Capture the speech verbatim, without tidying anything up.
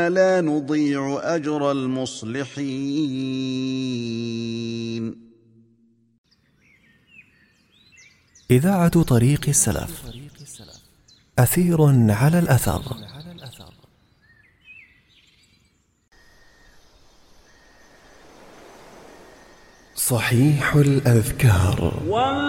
لا نضيع أجر المصلحين. إذاعة طريق السلف، أثير على الأثر. صحيح الأذكار.